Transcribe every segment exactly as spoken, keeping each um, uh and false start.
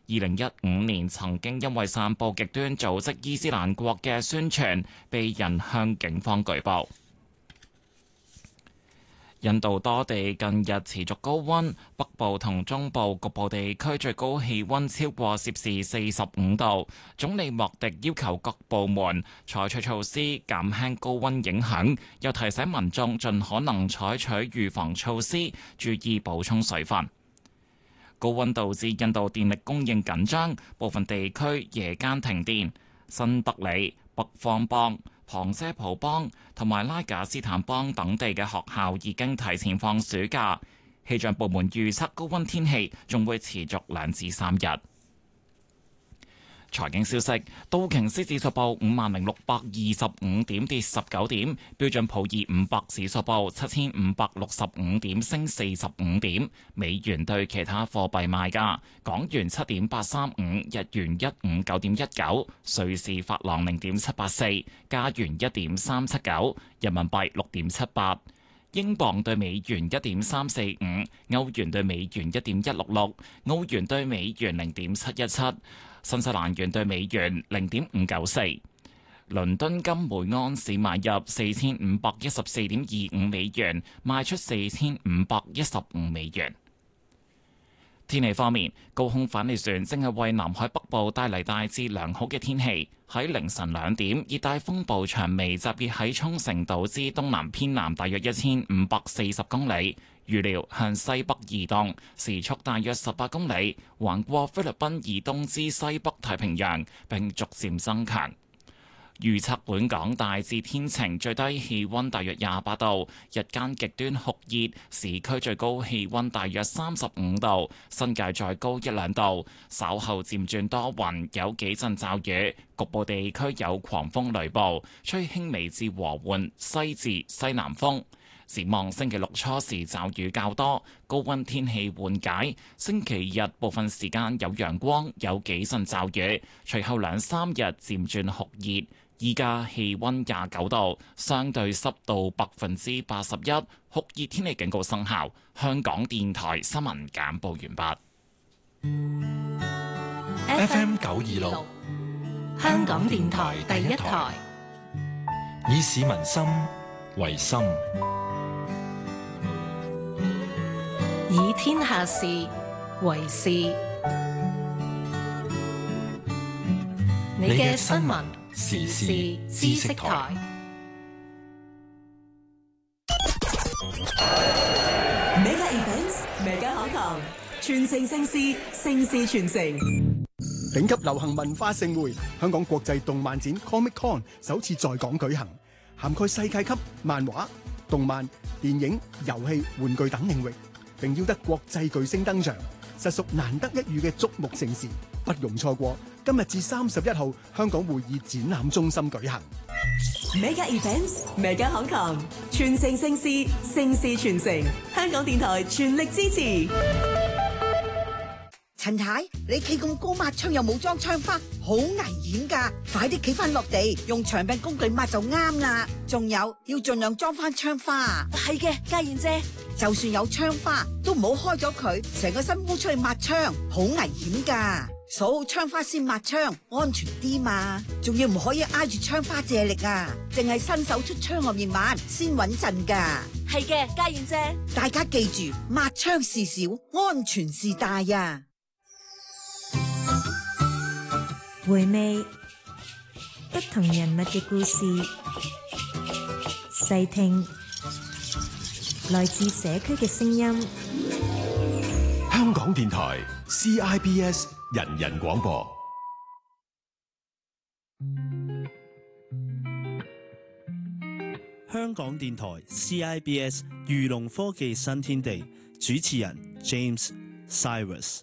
零一五年曾經因為散佈極端組織伊斯蘭國嘅宣傳，被人向警方舉報。印度多地近日持續高溫，北部同中部局部地區最高氣溫超過攝氏四十五度。總理莫迪要求各部門採取措施減輕高溫影響，又提醒民眾盡可能採取預防措施，注意補充水分。高溫導致印度電力供應緊張，部分地區夜間停電。新德里、北方邦、旁遮普邦同埋拉賈斯坦邦等地嘅學校已經提前放暑假。氣象部門預測高溫天氣仲會持續兩至三日。財經消息，道瓊斯指數報五萬零六百二十五點，跌十九點；標準普爾五百指數報七千五百六十五點，升四十五點。美元對其他貨幣賣價：港元七點八三五，日元一五九點一九，瑞士法郎零點七八四，加元一點三七九，人民幣六點七八。英鎊對美元一點三四五，歐元對美元一點一六六，澳元對美元零點七一七，新西蘭元對美元零點五九四。倫敦金每安士買入四千五百一十四點二五美元，賣出四千五百一十五美元。天氣方面，高空反氣旋正係為南海北部帶嚟大致良好嘅天氣。喺凌晨兩點，熱帶風暴長薇集結喺沖繩島之東南偏南大約一千五百四十公里，預料向西北移動，時速大約十八公里，橫過菲律賓以東之西北太平洋，並逐漸增強。預測本港大致天晴，最低氣溫大約廿八度，日間極端酷熱，市區最高氣溫大約三十五度，新界再高一兩度。稍後漸轉多雲，有幾陣驟雨，局部地區有狂風雷暴，吹輕微至和緩西至西南風。展望星期六初時驟雨較多，高溫天氣緩解。星期日部分時間有陽光，有幾陣驟雨，隨後兩三日漸轉酷熱。依家氣溫廿九度，相對濕度百分之八十一，酷熱天氣警告生效。香港電台新聞簡報完畢。 F M 九二六，香港電台第一台，以市民心為心， 以天下事為事。你嘅新聞時事知識台。 Mega Events，Mega Hong Kong，全城盛事，盛事傳承。 頂級流行文化盛會，香港國際動漫展 Comic Con 首次在港舉行，涵蓋世界級漫畫、動漫、電影、遊戲、玩具等領域，並邀得國際巨星登場，實屬難得一遇嘅矚目盛事，不容錯過。今日至三十一號，香港會議展覽中心舉行。 Mega Events，Mega Hong Kong，全城盛事，盛事傳承。香港電台全力支持。 陳太，你企咁高抹窗又冇裝窗花，好危險噶！快啲企翻落地，用長柄工具抹就啱啦。仲有要盡量裝翻窗花。 係嘅，家燕姐。 就算有窗花，都唔好開咗佢，成個身烏出去抹窗，好危險噶。數好窗花先抹窗，安全啲嘛。仲要唔可以挨住窗花借力啊，淨係伸手出窗外面抹先穩陣噶。 係嘅，家燕姐。 大家記住，抹窗事小，安全事大呀。 回味不同人物嘅故事，細聽來自社區嘅聲音。 香港電台 C I B S 人人廣播。 香港電台 C I B S 漁農科技新天地，主持人 James Cyrus。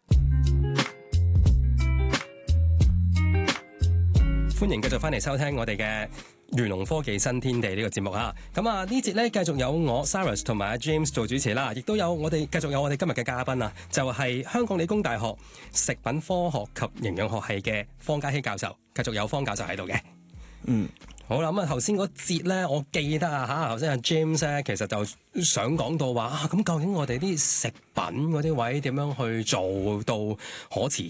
歡迎繼續翻嚟收聽我哋嘅漁農科技新天地呢個節目啊！咁啊呢節咧繼續有我 Cyrus 同埋阿 James 做主持啦，亦都有我哋繼續有我哋今日嘅嘉賓啊，就係、是、香港理工大學食品科學及營養學系嘅方嘉熙教授，繼續有方教授喺度嘅。嗯，好啦，咁啊頭先嗰節咧，我記得啊嚇，頭先阿 James 咧其實就想講到話啊，咁究竟我哋啲食品嗰啲位點樣去做到可持